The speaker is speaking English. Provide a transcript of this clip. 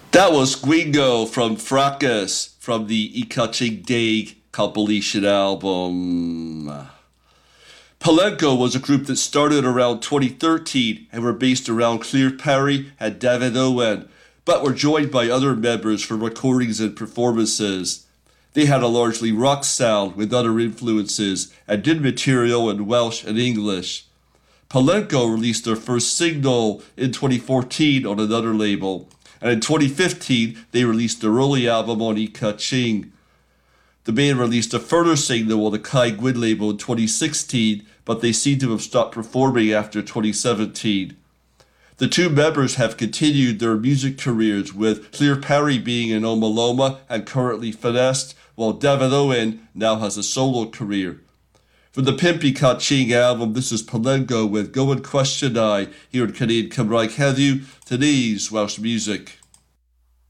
That was Gwingo from Fracas from the Ikaching Day compilation album. Palenko was a group that started around 2013 and were based around Claire Perry and David Owen, but were joined by other members for recordings and performances. They had a largely rock sound with other influences and did material in Welsh and English. Palenko released their first single in 2014 on another label, and in 2015 they released their early album on Ika Ching. The band released a further single on the Kai Gwyn label in 2016, but they seem to have stopped performing after 2017. The two members have continued their music careers, with Claire Perry being in Omaloma and currently Finessed, while David Owen now has a solo career. For the Pimpy Kaching album, this is Palenko with Go and Question I here at Canadian Cymraeg Heddiw, today's Welsh music.